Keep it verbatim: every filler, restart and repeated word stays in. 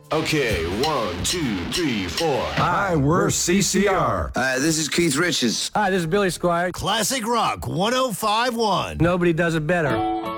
Okay, one, two, three, four. Hi, we're C C R. Hi, this is Keith Richards. Hi, this is Billy Squire. Classic Rock one oh five point one. Nobody does it better.